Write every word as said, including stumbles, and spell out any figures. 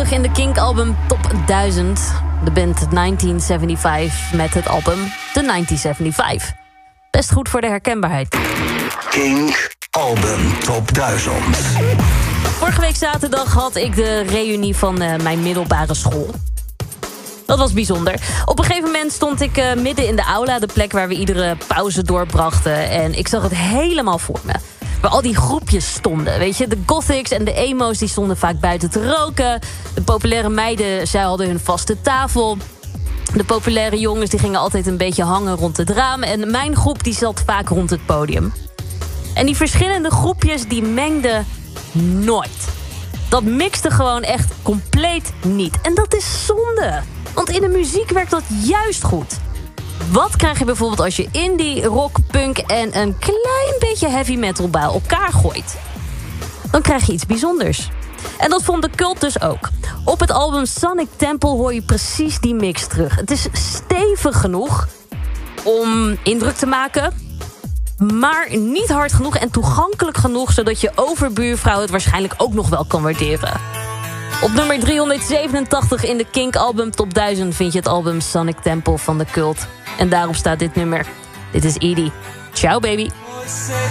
drieëntachtig in de Kink album Top duizend. De band negentien zevenenzeventig met het album The negentien zevenenzeventig. Best goed voor de herkenbaarheid. Kink album Top duizend. Vorige week zaterdag had ik de reunie van uh, mijn middelbare school. Dat was bijzonder. Op een gegeven moment stond ik uh, midden in de aula, de plek waar we iedere pauze doorbrachten. En ik zag het helemaal voor me. Waar al die groepjes stonden, weet je. De gothics en de emo's die stonden vaak buiten te roken. De populaire meiden, zij hadden hun vaste tafel. De populaire jongens die gingen altijd een beetje hangen rond het raam. En mijn groep die zat vaak rond het podium. En die verschillende groepjes die mengden nooit. Dat mixte gewoon echt compleet niet. En dat is zonde. Want in de muziek werkt dat juist goed. Wat krijg je bijvoorbeeld als je indie, rock, punk en een klein beetje heavy metal bij elkaar gooit? Dan krijg je iets bijzonders. En dat vond de Cult dus ook. Op het album Sonic Temple hoor je precies die mix terug. Het is stevig genoeg om indruk te maken, maar niet hard genoeg en toegankelijk genoeg, zodat je overbuurvrouw het waarschijnlijk ook nog wel kan waarderen. Op nummer driehonderdzevenentachtig in de Kink album Top duizend vind je het album Sonic Temple van de Cult. En daarop staat dit nummer. Dit is Edie. Ciao baby.